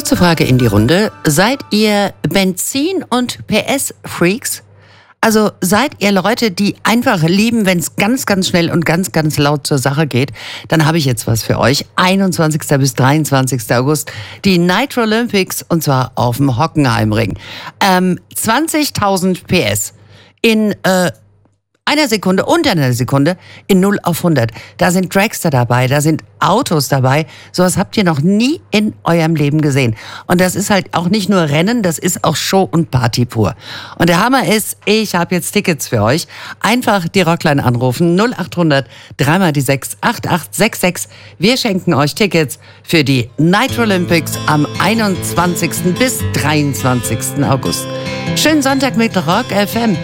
Kurze Frage in die Runde. Seid ihr Benzin- und PS-Freaks? Also seid ihr Leute, die einfach lieben, wenn es ganz, ganz schnell und ganz, ganz laut zur Sache geht? Dann habe ich jetzt was für euch. 21. bis 23. August, die Nitro Olympics, und zwar auf dem Hockenheimring. 20.000 PS in einer Sekunde, unter einer Sekunde, in 0 auf 100. Da sind Dragster dabei, da sind Autos dabei. Sowas habt ihr noch nie in eurem Leben gesehen. Und das ist halt auch nicht nur Rennen, das ist auch Show und Party pur. Und der Hammer ist, ich habe jetzt Tickets für euch. Einfach die Rockline anrufen, 0800 3 die 6 8866. Wir schenken euch Tickets für die Nitro Olympics am 21. bis 23. August. Schönen Sonntag mit Rock FM.